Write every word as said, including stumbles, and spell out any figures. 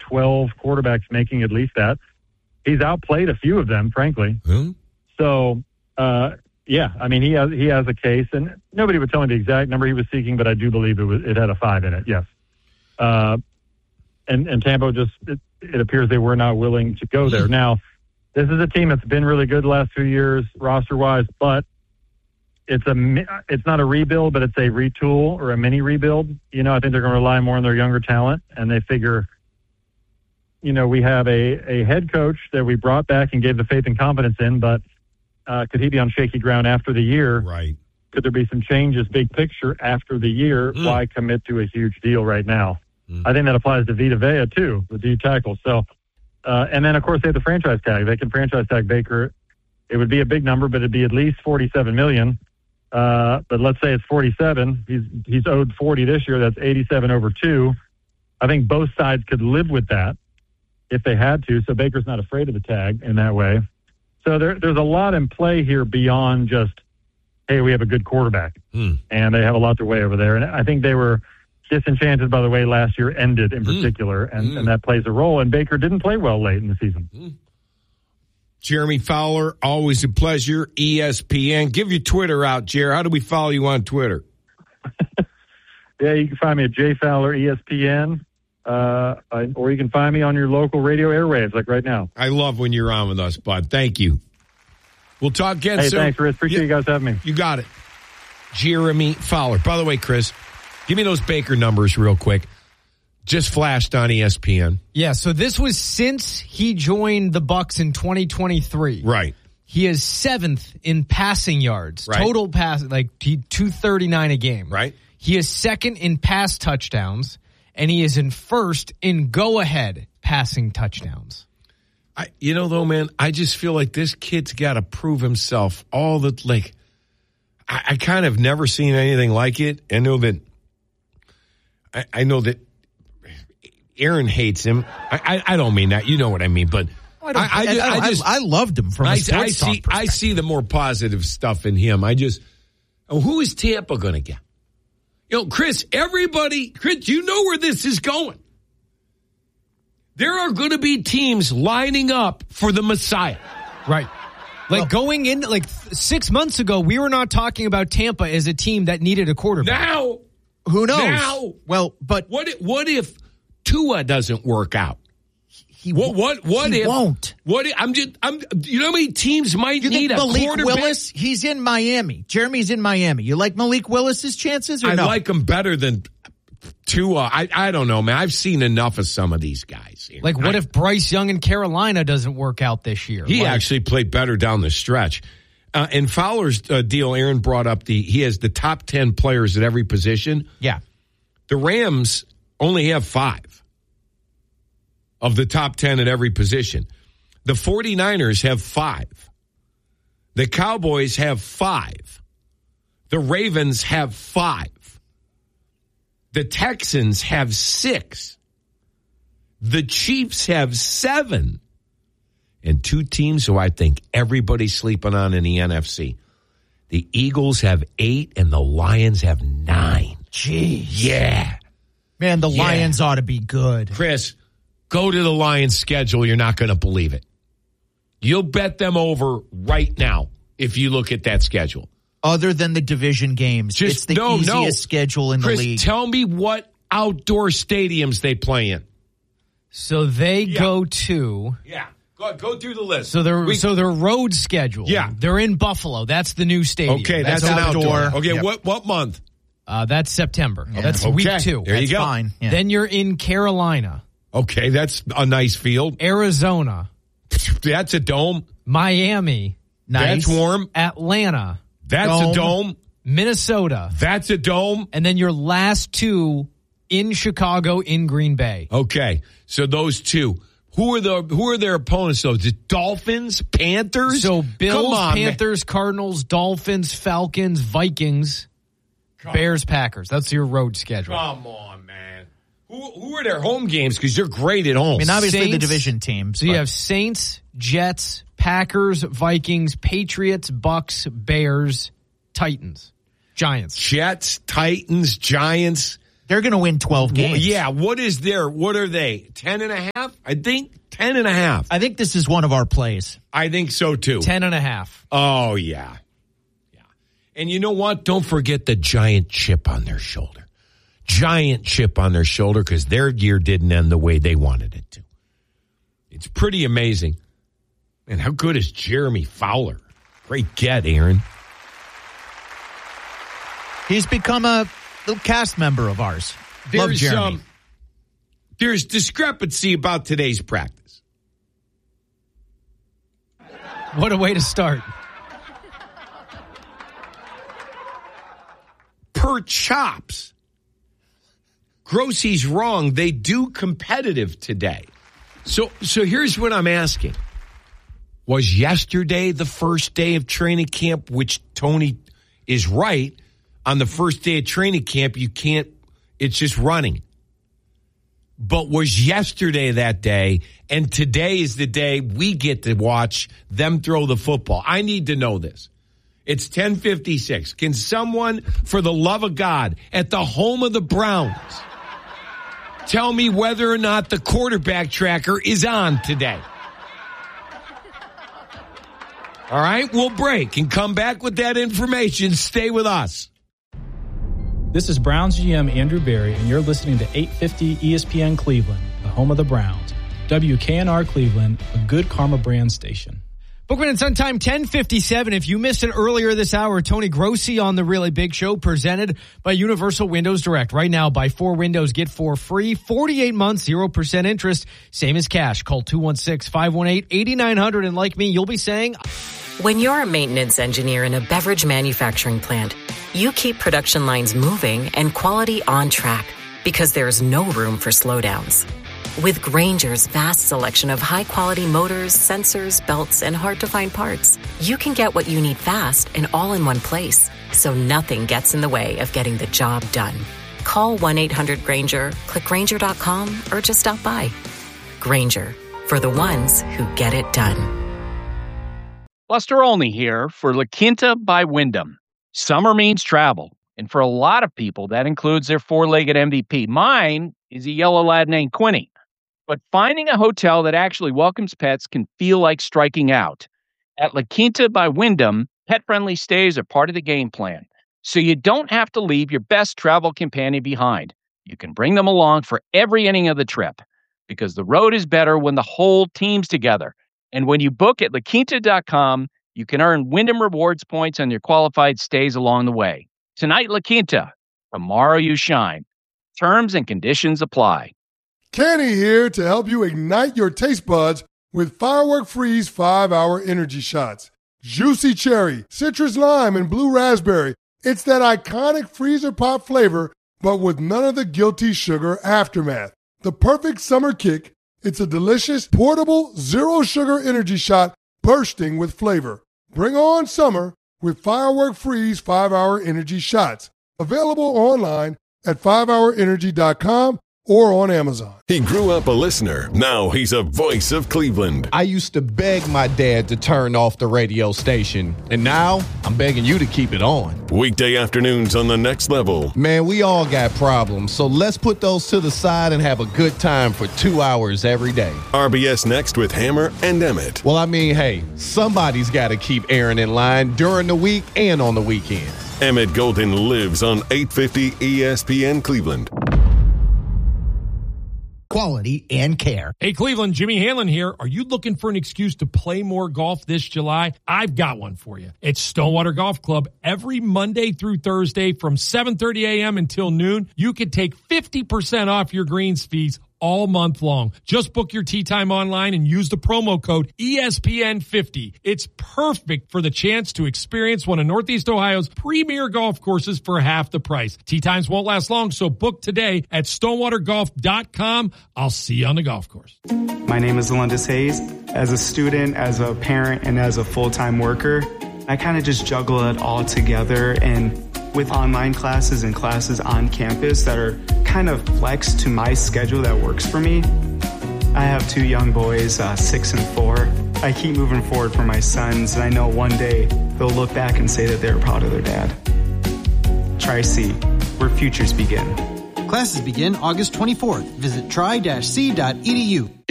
twelve quarterbacks making at least that. He's outplayed a few of them, frankly. Hmm? So, uh, yeah, I mean, he has he has a case, and nobody would tell me the exact number he was seeking, but I do believe it was it had a five in it. Yes, uh, and and Tampa just it, it appears they were not willing to go there. Now, this is a team that's been really good the last few years roster wise, but it's a it's not a rebuild, but it's a retool or a mini rebuild. You know, I think they're going to rely more on their younger talent, and they figure, you know, we have a, a head coach that we brought back and gave the faith and confidence in, but uh, could he be on shaky ground after the year? Right. Could there be some changes, big picture, after the year? Mm. Why commit to a huge deal right now? Mm. I think that applies to Vita Vea, too, the D tackle. So, uh, and then, of course, they have the franchise tag. They can franchise tag Baker. It would be a big number, but it'd be at least forty-seven million dollars. Uh, but let's say it's forty-seven. He's he's owed forty this year. That's eighty-seven over two. I think both sides could live with that if they had to. So Baker's not afraid of the tag in that way. So there, there's a lot in play here beyond just, hey, we have a good quarterback. Hmm. And they have a lot to weigh over there. And I think they were disenchanted by the way last year ended in particular, mm. and, mm. and that plays a role. And Baker didn't play well late in the season. Mm. Jeremy Fowler, always a pleasure. E S P N. Give your Twitter out, Jer. How do we follow you on Twitter? Yeah, you can find me at J Fowler E S P N, uh, or you can find me on your local radio airwaves, like right now. I love when you're on with us, bud. Thank you. We'll talk again hey, soon. Thanks, Chris. Appreciate yeah, you guys having me. You got it. Jeremy Fowler. By the way, Chris, give me those Baker numbers real quick. Just flashed on E S P N. Yeah, so this was since he joined the Bucs in twenty twenty-three. Right. He is seventh in passing yards. Right. Total pass, like two thirty-nine a game. Right. He is second in pass touchdowns, and he is in first in go-ahead passing touchdowns. I, you know, though, man, I just feel like this kid's got to prove himself all the, like, I, I kind of never seen anything like it. I know that, I, I know that Aaron hates him. I, I, I don't mean that. You know what I mean, but I, don't, I, I, I, I, just, I loved him from a I, sports I see, talk I see the more positive stuff in him. I just, oh, who is Tampa going to get? You know, Chris, everybody, Chris, you know where this is going. There are going to be teams lining up for the Messiah. Right. Like well, going in, like six months ago, we were not talking about Tampa as a team that needed a quarterback. Now, who knows? Now, well, but what if, what if Tua doesn't work out? He what what what he if won't? What if, I'm just I'm you know how many teams might you need think a Malik quarterback? Willis? He's in Miami. Jeremy's in Miami. You like Malik Willis's chances or I no? like him better than Tua. I I don't know, man. I've seen enough of some of these guys. Here. Like, what I, if Bryce Young in Carolina doesn't work out this year? He like, actually played better down the stretch. Uh, in Fowler's uh, deal, Aaron brought up the he has the top ten players at every position. Yeah, the Rams only have five of the top ten at every position. The 49ers have five. The Cowboys have five. The Ravens have five. The Texans have six. The Chiefs have seven. And two teams who I think everybody's sleeping on in the N F C. The Eagles have eight and the Lions have nine. Jeez. Yeah. Man, the yeah. Lions ought to be good. Chris, go to the Lions schedule. You're not going to believe it. You'll bet them over right now if you look at that schedule. Other than the division games, Just, it's the no, easiest no. schedule in Chris, the league. Tell me what outdoor stadiums they play in. So they yeah. go to... Yeah. Go, go through the list. So their we, so their road schedule. Yeah. They're in Buffalo. That's the new stadium. Okay, that's, that's an outdoor. outdoor. Okay, yep. what what month? Uh, that's September. Yeah. That's okay. week two. There that's you go. Fine. Yeah. Then you're in Carolina. Okay, that's a nice field. Arizona. That's a dome. Miami. Nice. That's warm. Atlanta. That's dome. a dome. Minnesota. That's a dome. And then your last two in Chicago, in Green Bay. Okay, so those two. Who are the who are their opponents though? The Dolphins, Panthers? So Bills, on, Panthers, man. Cardinals, Dolphins, Falcons, Vikings, Come Bears, on. Packers. That's your road schedule. Come on, man. Who who are their home games? Because they're great at home. I mean, obviously Saints, the division teams. So you have Saints, Jets, Packers, Vikings, Patriots, Bucks, Bears, Titans, Giants. Jets, Titans, Giants. They're going to win twelve games. Well, yeah, what is their, what are they? Ten and a half? I think ten and a half. I think this is one of our plays. I think so too. Ten and a half. Oh, yeah. Yeah. And you know what? Don't forget the giant chip on their shoulder. Giant chip on their shoulder because their year didn't end the way they wanted it to. It's pretty amazing. And how good is Jeremy Fowler? Great get, Aaron. He's become a little cast member of ours. Love There's, Jeremy. um, there's discrepancy about today's practice. What a way to start. Per chops. Grossie's wrong. They do competitive today. So, so here's what I'm asking. Was yesterday the first day of training camp, which Tony is right. On the first day of training camp, you can't, it's just running. But was yesterday that day, and today is the day we get to watch them throw the football. I need to know this. It's ten fifty-six. Can someone, for the love of God, at the home of the Browns, tell me whether or not the quarterback tracker is on today? All right, we'll break and come back with that information. Stay with us. This is Browns G M Andrew Berry, and you're listening to eight fifty E S P N Cleveland, the home of the Browns. W K N R Cleveland, a good Karma brand station. Bookman and Sun time ten fifty-seven. If you missed it earlier this hour, Tony Grossi on The Really Big Show, presented by Universal Windows Direct. Right now, buy four windows, get four free, forty-eight months, zero percent interest, same as cash. Call two one six, five one eight, eight nine zero zero, and like me, you'll be saying... When you're a maintenance engineer in a beverage manufacturing plant, you keep production lines moving and quality on track because there's no room for slowdowns. With Grainger's vast selection of high-quality motors, sensors, belts, and hard-to-find parts, you can get what you need fast and all in one place, so nothing gets in the way of getting the job done. Call one eight hundred Grainger, click Grainger dot com, or just stop by. Grainger, for the ones who get it done. Buster Olney here for La Quinta by Wyndham. Summer means travel, and for a lot of people, that includes their four-legged M V P. Mine is a yellow lad named Quinny. But finding a hotel that actually welcomes pets can feel like striking out. At La Quinta by Wyndham, pet-friendly stays are part of the game plan, so you don't have to leave your best travel companion behind. You can bring them along for every inning of the trip, because the road is better when the whole team's together. And when you book at La Quinta dot com, you can earn Wyndham Rewards points on your qualified stays along the way. Tonight, La Quinta. Tomorrow, you shine. Terms and conditions apply. Kenny here to help you ignite your taste buds with Firework Freeze five hour energy shots. Juicy cherry, citrus lime, and blue raspberry. It's that iconic freezer pop flavor, but with none of the guilty sugar aftermath. The perfect summer kick. It's a delicious, portable, zero-sugar energy shot bursting with flavor. Bring on summer with Firework Freeze five hour energy shots. Available online at five hour energy dot com or on Amazon. He grew up a listener. Now he's a voice of Cleveland. I used to beg my dad to turn off the radio station, and now I'm begging you to keep it on. Weekday afternoons on The Next Level. Man, we all got problems, so let's put those to the side and have a good time for two hours every day. R B S Next with Hammer and Emmett. Well, I mean, hey, somebody's got to keep Aaron in line during the week and on the weekends. Emmett Golden lives on eight fifty E S P N Cleveland. Quality and care. Hey, Cleveland, Jimmy Hanlon here. Are you looking for an excuse to play more golf this July? I've got one for you. It's Stonewater Golf Club. Every Monday through Thursday from seven thirty a.m. until noon, you can take fifty percent off your greens fees all month long. Just book your tee time online and use the promo code E S P N fifty. It's perfect for the chance to experience one of Northeast Ohio's premier golf courses for half the price. Tee times won't last long, so book today at stonewater golf dot com. I'll see you on the golf course. My name is Alundis Hayes. As a student, as a parent, and as a full-time worker, I kind of just juggle it all together, and with online classes and classes on campus that are kind of flexed to my schedule that works for me. I have two young boys, uh, six and four. I keep moving forward for my sons, and I know one day they'll look back and say that they're proud of their dad. Tri-C, where futures begin. Classes begin August twenty-fourth. Visit tri dash c dot e d u.